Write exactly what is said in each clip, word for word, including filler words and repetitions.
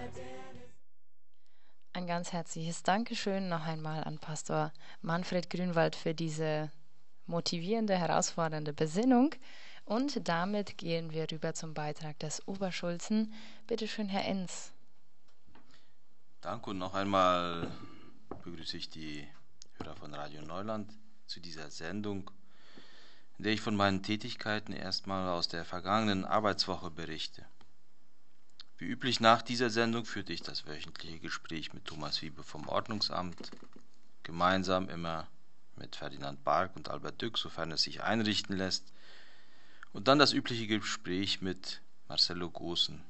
Ein ganz herzliches Dankeschön noch einmal an Pastor Manfred Grünwald für diese motivierende, herausfordernde Besinnung. Und damit gehen wir rüber zum Beitrag des Oberschulzen. Bitte schön, Herr Enz. Danke und noch einmal begrüße ich die Hörer von Radio Neuland zu dieser Sendung, in der ich von meinen Tätigkeiten erstmal aus der vergangenen Arbeitswoche berichte. Wie üblich nach dieser Sendung führte ich das wöchentliche Gespräch mit Thomas Wiebe vom Ordnungsamt, gemeinsam immer mit Ferdinand Bark und Albert Dück, sofern es sich einrichten lässt, und dann das übliche Gespräch mit Marcelo Goossen.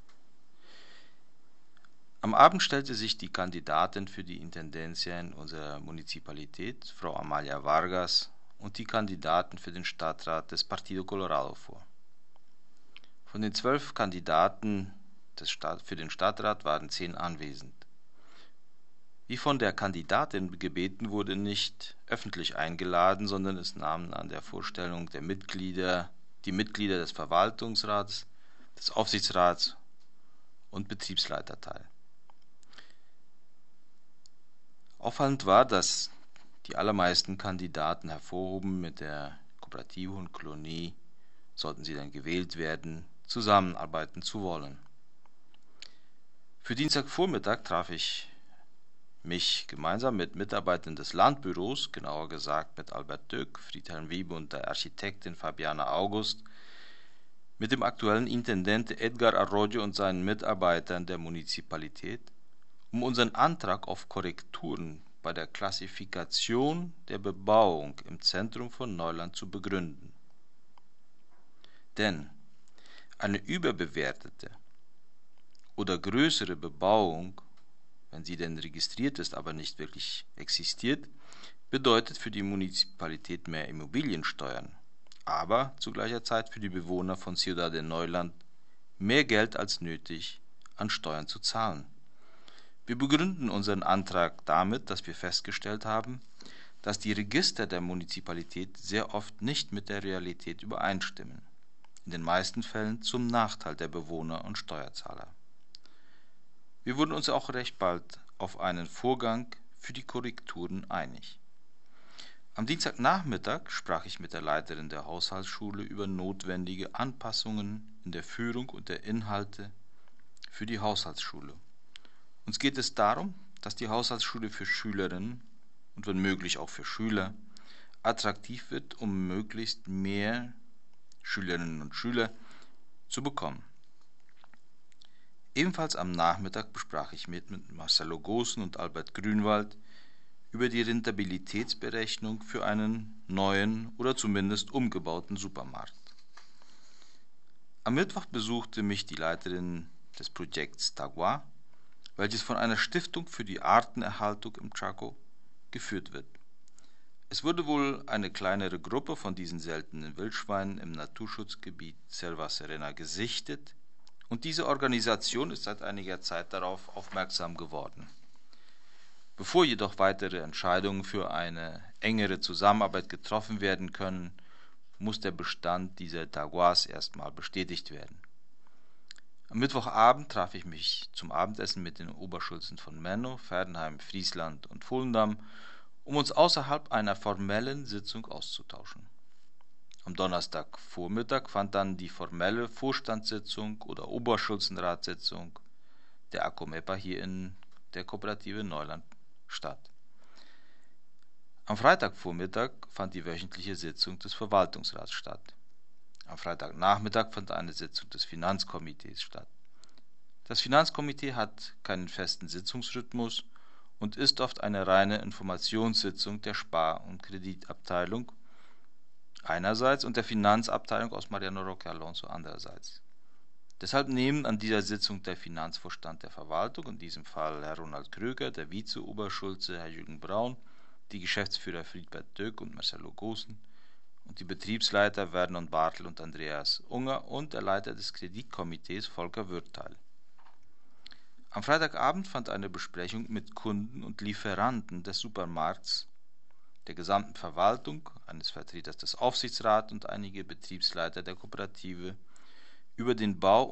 Am Abend stellte sich die Kandidatin für die Intendencia in unserer Municipalität, Frau Amalia Vargas, und die Kandidaten für den Stadtrat des Partido Colorado vor. Von den zwölf Kandidaten des Stadt, für den Stadtrat waren zehn anwesend. Wie von der Kandidatin gebeten, wurde nicht öffentlich eingeladen, sondern es nahmen an der Vorstellung der Mitglieder die Mitglieder des Verwaltungsrats, des Aufsichtsrats und Betriebsleiter teil. Auffallend war, dass die allermeisten Kandidaten hervorhoben, mit der Kooperative und Kolonie, sollten sie dann gewählt werden, zusammenarbeiten zu wollen. Für Dienstagvormittag traf ich mich gemeinsam mit Mitarbeitern des Landbüros, genauer gesagt mit Albert Dück, Friedhelm Wiebe und der Architektin Fabiana August, mit dem aktuellen Intendente Edgar Arroyo und seinen Mitarbeitern der Municipalität, um unseren Antrag auf Korrekturen bei der Klassifikation der Bebauung im Zentrum von Neuland zu begründen. Denn eine überbewertete oder größere Bebauung, wenn sie denn registriert ist, aber nicht wirklich existiert, bedeutet für die Municipalität mehr Immobiliensteuern, aber zu gleicher Zeit für die Bewohner von Ciudad de Neuland mehr Geld als nötig an Steuern zu zahlen. Wir begründen unseren Antrag damit, dass wir festgestellt haben, dass die Register der Municipalität sehr oft nicht mit der Realität übereinstimmen, in den meisten Fällen zum Nachteil der Bewohner und Steuerzahler. Wir wurden uns auch recht bald auf einen Vorgang für die Korrekturen einig. Am Dienstagnachmittag sprach ich mit der Leiterin der Haushaltsschule über notwendige Anpassungen in der Führung und der Inhalte für die Haushaltsschule. Uns geht es darum, dass die Haushaltsschule für Schülerinnen und wenn möglich auch für Schüler attraktiv wird, um möglichst mehr Schülerinnen und Schüler zu bekommen. Ebenfalls am Nachmittag besprach ich mit, mit Marcelo Goossen und Albert Grünwald über die Rentabilitätsberechnung für einen neuen oder zumindest umgebauten Supermarkt. Am Mittwoch besuchte mich die Leiterin des Projekts Tagua, welches von einer Stiftung für die Artenerhaltung im Chaco geführt wird. Es wurde wohl eine kleinere Gruppe von diesen seltenen Wildschweinen im Naturschutzgebiet Selva Serena gesichtet, und diese Organisation ist seit einiger Zeit darauf aufmerksam geworden. Bevor jedoch weitere Entscheidungen für eine engere Zusammenarbeit getroffen werden können, muss der Bestand dieser Taguas erstmal bestätigt werden. Am Mittwochabend traf ich mich zum Abendessen mit den Oberschulzen von Menno, Ferdenheim, Friesland und Volendam, um uns außerhalb einer formellen Sitzung auszutauschen. Am Donnerstagvormittag fand dann die formelle Vorstandssitzung oder Oberschulzenratssitzung der ACOMEPA hier in der Kooperative Neuland statt. Am Freitagvormittag fand die wöchentliche Sitzung des Verwaltungsrats statt. Am Freitagnachmittag fand eine Sitzung des Finanzkomitees statt. Das Finanzkomitee hat keinen festen Sitzungsrhythmus und ist oft eine reine Informationssitzung der Spar- und Kreditabteilung einerseits und der Finanzabteilung aus Mariano Roque Alonso andererseits. Deshalb nehmen an dieser Sitzung der Finanzvorstand der Verwaltung, in diesem Fall Herr Ronald Kröger, der Vize-Oberschulze Herr Jürgen Braun, die Geschäftsführer Friedbert Döck und Marcelo Goossen und die Betriebsleiter Vernon Bartel und Andreas Unger und der Leiter des Kreditkomitees Volker Würth teil. Am Freitagabend fand eine Besprechung mit Kunden und Lieferanten des Supermarkts, der gesamten Verwaltung, eines Vertreters des Aufsichtsrats und einige Betriebsleiter der Kooperative über den Bau